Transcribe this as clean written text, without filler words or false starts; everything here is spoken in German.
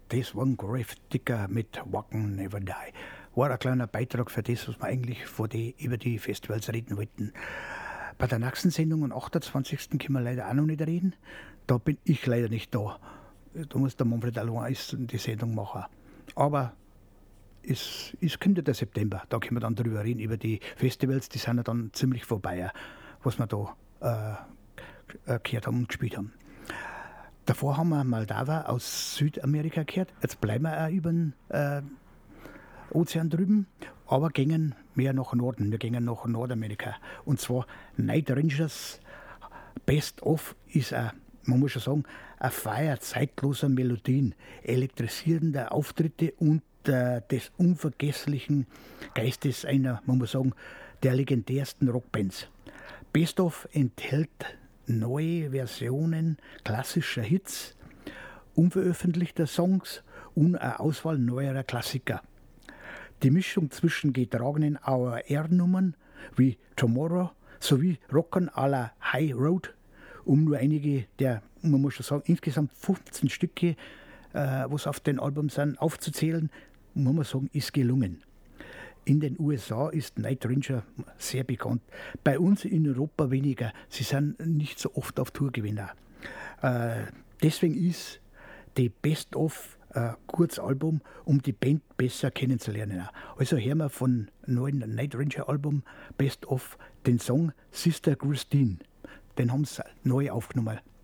das war ein Gravedigger mit Walking Never Die. War ein kleiner Beitrag für das, was wir eigentlich über die Festivals reden wollten. Bei der nächsten Sendung, am 28. können wir leider auch noch nicht reden. Da bin ich leider nicht da. Da muss der Manfred allein die Sendung machen. Aber es kommt ja der September. Da können wir dann drüber reden, über die Festivals. Die sind ja dann ziemlich vorbei, was wir da gehört haben und gespielt haben. Davor haben wir Moldau aus Südamerika gehört. Jetzt bleiben wir auch über den Ozean drüben, aber gehen mehr nach Norden. Wir gehen nach Nordamerika. Und zwar Night Rangers Best of ist man muss schon sagen, eine Feier zeitloser Melodien, elektrisierender Auftritte und des unvergesslichen Geistes einer, man muss sagen, der legendärsten Rockbands. Best of enthält neue Versionen klassischer Hits, unveröffentlichter Songs und eine Auswahl neuerer Klassiker. Die Mischung zwischen getragenen AOR-Nummern wie Tomorrow sowie Rockern à la High Road, um nur einige der, man muss schon sagen, insgesamt 15 Stücke, was auf den Album sind, aufzuzählen, muss man sagen, ist gelungen. In den USA ist Night Ranger sehr bekannt. Bei uns in Europa weniger. Sie sind nicht so oft auf Tour gewesen. Deswegen ist die Best of Kurzalbum, um die Band besser kennenzulernen. Also hören wir von neuen Night Ranger Album Best of den Song Sister Christine. Den haben sie neu aufgenommen.